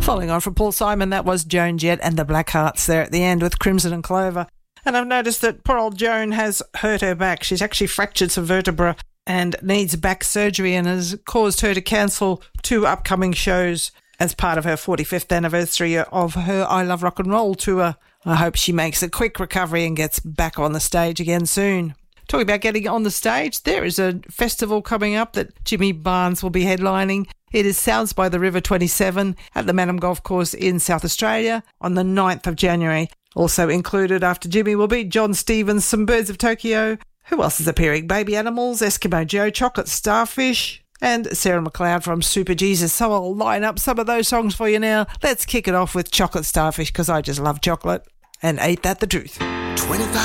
Following on from Paul Simon, that was Joan Jett and the Blackhearts there at the end with Crimson and Clover. And I've noticed that poor old Joan has hurt her back. She's actually fractured some vertebra and needs back surgery and has caused her to cancel 2 upcoming shows as part of her 45th anniversary of her I Love Rock and Roll tour. I hope she makes a quick recovery and gets back on the stage again soon. Talking about getting on the stage, there is a festival coming up that Jimmy Barnes will be headlining. It is Sounds by the River 27 at the Mannum Golf Course in South Australia on the 9th of January. Also included after Jimmy will be John Stevens, Some Birds of Tokyo. Who else is appearing? Baby Animals, Eskimo Joe, Chocolate Starfish, and Sarah McLeod from Super Jesus. So I'll line up some of those songs for you now. Let's kick it off with Chocolate Starfish because I just love chocolate. And ain't that the truth? 25